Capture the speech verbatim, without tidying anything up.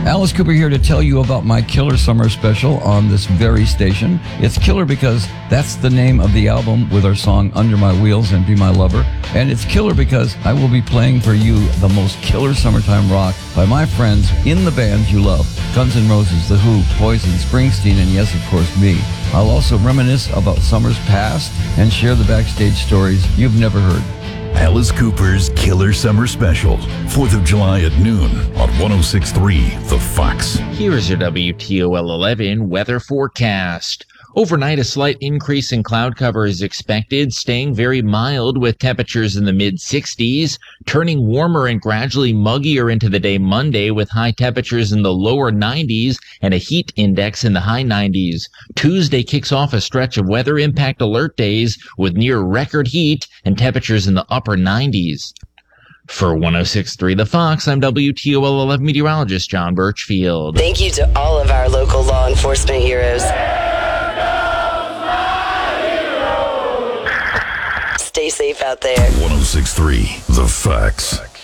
Alice Cooper here to tell you about my Killer Summer Special on this very station. It's killer because that's the name of the album with our song Under My Wheels and Be My Lover. And it's killer because I will be playing for you the most killer summertime rock by my friends in the bands you love. Guns N' Roses, The Who, Poison, Springsteen, and yes, of course, me. I'll also reminisce about summers past and share the backstage stories you've never heard. Alice Cooper's Killer Summer Special, fourth of July at noon on one oh six point three The Fox. Here's your W T O L eleven weather forecast. Overnight, a slight increase in cloud cover is expected, staying very mild with temperatures in the mid sixties, turning warmer and gradually muggier into the day Monday with high temperatures in the lower nineties and a heat index in the high nineties. Tuesday kicks off a stretch of weather impact alert days with near record heat and temperatures in the upper nineties. For one oh six point three The Fox, I'm W T O L eleven meteorologist John Birchfield. Thank you to all of our local law enforcement heroes. Stay safe out there. one oh six point three The Fox.